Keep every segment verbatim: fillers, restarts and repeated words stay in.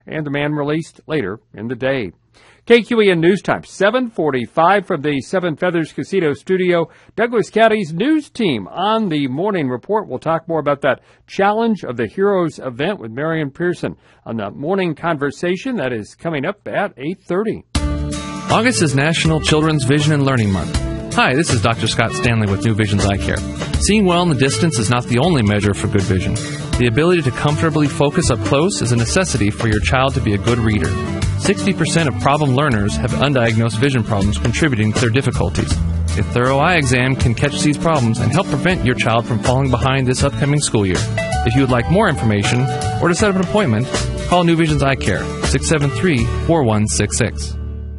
and the man released later in the day. K Q E N News Time, seven forty-five from the Seven Feathers Casino studio. Douglas County's news team on the Morning Report. We'll talk more about that Challenge of the Heroes event with Marion Pearson on the Morning Conversation. That is coming up at eight thirty. August is National Children's Vision and Learning Month. Hi, this is Doctor Scott Stanley with New Visions Eye Care. Seeing well in the distance is not the only measure for good vision. The ability to comfortably focus up close is a necessity for your child to be a good reader. sixty percent of problem learners have undiagnosed vision problems contributing to their difficulties. A thorough eye exam can catch these problems and help prevent your child from falling behind this upcoming school year. If you would like more information or to set up an appointment, call New Visions Eye Care, six seven three, four one six six.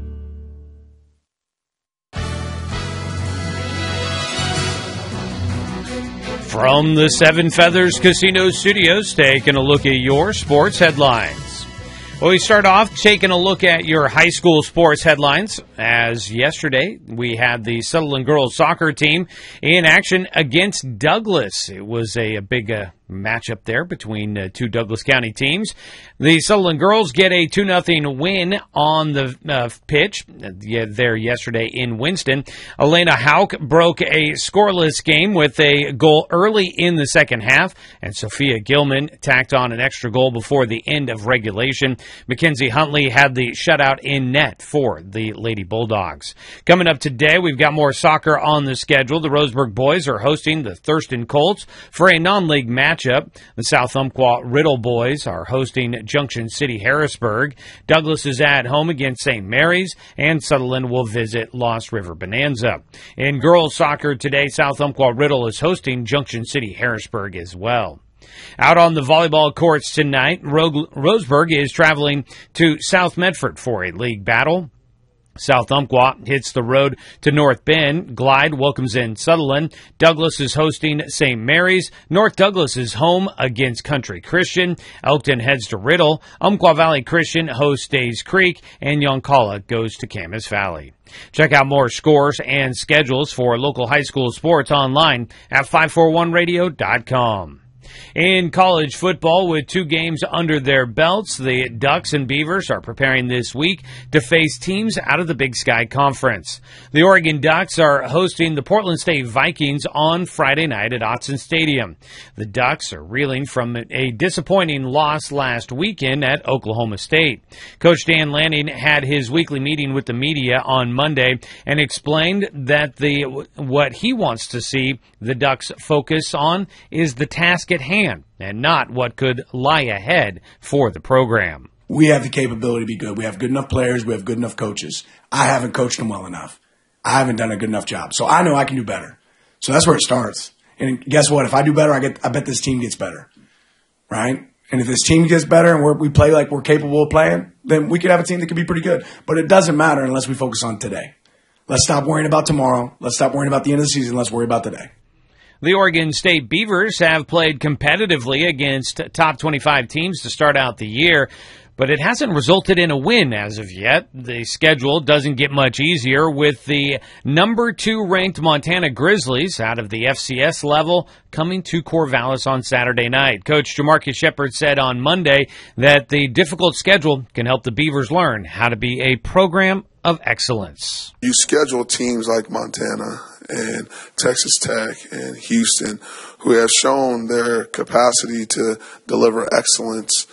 From the Seven Feathers Casino Studios, taking a look at your sports headlines. Well, we start off taking a look at your high school sports headlines, as yesterday we had the Sutherland girls soccer team in action against Douglas. It was a, a big uh, matchup there between uh, two Douglas County teams. The Sutherland girls get a two nothing win on the uh, pitch uh, there yesterday in Winston. Elena Hauk broke a scoreless game with a goal early in the second half, and Sophia Gilman tacked on an extra goal before the end of regulation. Mackenzie Huntley had the shutout in net for the Lady Bulldogs. Coming up today, we've got more soccer on the schedule. The Roseburg boys are hosting the Thurston Colts for a non-league matchup. The South Umpqua Riddle boys are hosting Junction City Harrisburg. Douglas is at home against Saint Mary's, and Sutherland will visit Lost River Bonanza. In girls soccer today, South Umpqua Riddle is hosting Junction City Harrisburg as well. Out on the volleyball courts tonight, Ro- Roseburg is traveling to South Medford for a league battle. South Umpqua hits the road to North Bend. Glide welcomes in Sutherland. Douglas is hosting Saint Mary's. North Douglas is home against Country Christian. Elkton heads to Riddle. Umpqua Valley Christian hosts Days Creek. And Yoncalla goes to Camas Valley. Check out more scores and schedules for local high school sports online at five forty-one radio dot com. In college football, with two games under their belts, the Ducks and Beavers are preparing this week to face teams out of the Big Sky Conference. The Oregon Ducks are hosting the Portland State Vikings on Friday night at Autzen Stadium. The Ducks are reeling from a disappointing loss last weekend at Oklahoma State. Coach Dan Lanning had his weekly meeting with the media on Monday and explained that the what he wants to see the Ducks focus on is the task at hand and not what could lie ahead for the program. We have the capability to be good. We have good enough players. We have good enough coaches. I haven't coached them well enough. I haven't done a good enough job. So I know I can do better. So that's where it starts. And guess what? If I do better, I get. I bet this team gets better, right? And if this team gets better and we're, we play like we're capable of playing, then we could have a team that could be pretty good. But it doesn't matter unless we focus on today. Let's stop worrying about tomorrow. Let's stop worrying about the end of the season. Let's worry about today. The Oregon State Beavers have played competitively against top twenty-five teams to start out the year, but it hasn't resulted in a win as of yet. The schedule doesn't get much easier with the number two ranked Montana Grizzlies out of the F C S level coming to Corvallis on Saturday night. Coach Jamarcus Shepard said on Monday that the difficult schedule can help the Beavers learn how to be a program of excellence. You schedule teams like Montana and Texas Tech and Houston who have shown their capacity to deliver excellence.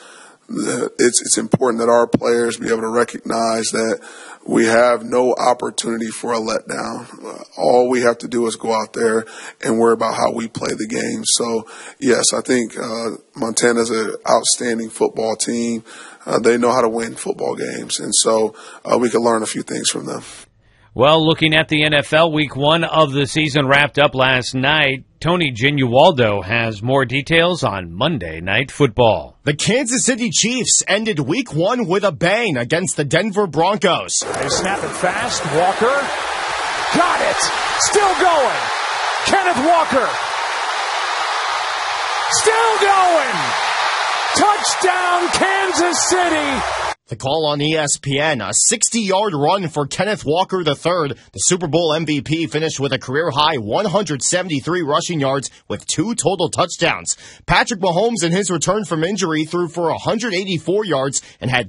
It's, it's important that our players be able to recognize that we have no opportunity for a letdown. All we have to do is go out there and worry about how we play the game. So, yes, I think uh, Montana's an outstanding football team. Uh, they know how to win football games, and so uh, we can learn a few things from them. Well, looking at the N F L, week one of the season wrapped up last night. Tony Genualdo has more details on Monday Night Football. The Kansas City Chiefs ended week one with a bang against the Denver Broncos. They snap it fast. Walker. Got it. Still going. Kenneth Walker. Still going. Touchdown, Kansas City. The call on E S P N, a sixty-yard run for Kenneth Walker the third. The Super Bowl M V P finished with a career-high one hundred seventy-three rushing yards with two total touchdowns. Patrick Mahomes, in his return from injury, threw for one hundred eighty-four yards and had